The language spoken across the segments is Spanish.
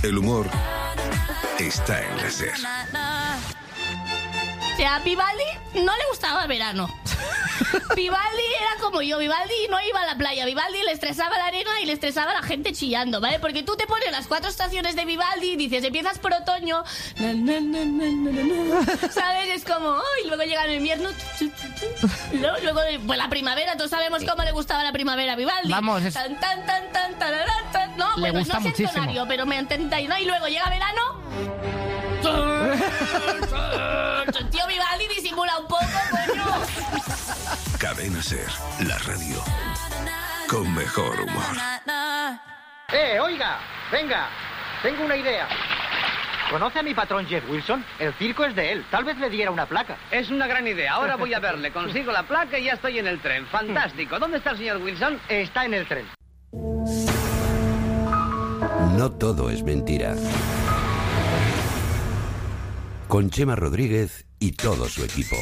El humor está en la SER. O sea, a Vivaldi no le gustaba el verano. Vivaldi era como yo. Vivaldi no iba a la playa. Vivaldi le estresaba la arena y le estresaba la gente chillando, ¿vale? Porque tú te pones las 4 estaciones de Vivaldi y dices, empiezas por otoño, ¿sabes? Es como, y luego llega el invierno, y luego pues la primavera. Todos sabemos cómo le gustaba la primavera a Vivaldi. Vamos, es... Tan, tan, tan, tan, tararán, tan. No, le bueno, gusta no sé muchísimo. entonario, pero me entendéis, ¿no? Y luego llega verano. Tío, Vivaldi disimula un poco, coño. Cadena SER, la radio con mejor humor. Oiga, venga, tengo una idea. ¿Conoce a mi patrón Jeff Wilson? El circo es de él, tal vez le diera una placa. Es una gran idea, ahora voy a verle, consigo la placa y ya estoy en el tren. Fantástico, ¿dónde está el señor Wilson? Está en el tren. No todo es mentira. Con Chema Rodríguez y todo su equipo.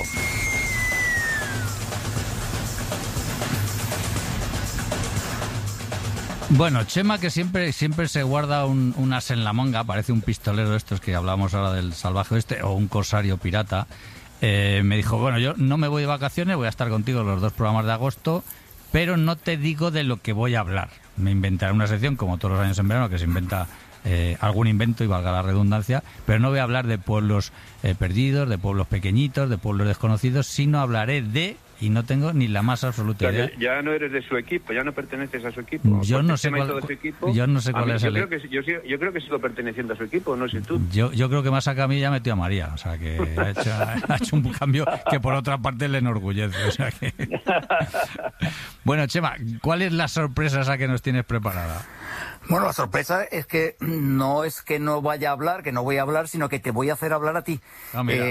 Bueno, Chema, que siempre se guarda un as en la manga, parece un pistolero de estos que hablamos ahora del salvaje oeste, o un corsario pirata, me dijo, bueno, yo no me voy de vacaciones, voy a estar contigo los 2 programas de agosto, pero no te digo de lo que voy a hablar. Me inventaré una sección, como todos los años en verano, que se inventa algún invento, y valga la redundancia, pero no voy a hablar de pueblos perdidos, de pueblos pequeñitos, de pueblos desconocidos, sino hablaré de... Y no tengo ni la más absoluta idea. Ya no eres de su equipo, ya no perteneces a su equipo. Yo no sé cuál es el... Yo creo que sigo perteneciendo a su equipo, no sé tú. Yo creo que más a Camilla metió a María, o sea que ha hecho un cambio que por otra parte le enorgullece. O sea que... Bueno, Chema, ¿cuál es la sorpresa esa que nos tienes preparada? Bueno, la sorpresa es que no vaya a hablar, que no voy a hablar, sino que te voy a hacer hablar a ti. Ah, mira.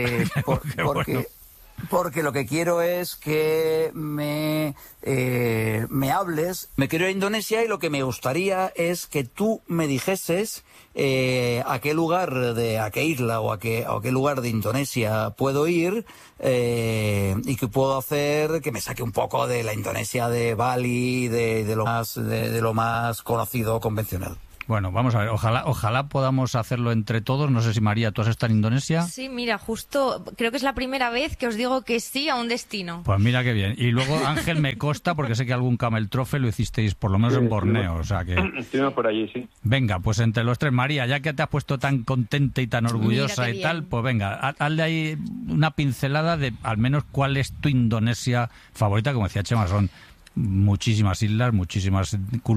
Porque lo que quiero es que me hables. Me quiero ir a Indonesia y lo que me gustaría es que tú me dijeses a qué lugar a qué isla o a qué lugar de Indonesia puedo ir y que puedo hacer que me saque un poco de la Indonesia de Bali, de lo más conocido convencional. Bueno, vamos a ver, ojalá podamos hacerlo entre todos. No sé si, María, ¿tú has estado en Indonesia? Sí, mira, justo creo que es la primera vez que os digo que sí a un destino. Pues mira qué bien. Y luego, Ángel, me consta, porque sé que algún Camel Trophy lo hicisteis por lo menos en Borneo, o sea que... Estuvimos por allí, sí. Venga, pues entre los 3, María, ya que te has puesto tan contenta y tan orgullosa y tal, pues venga, hazle ahí una pincelada de al menos cuál es tu Indonesia favorita. Como decía Chema, son muchísimas islas, muchísimas culturas.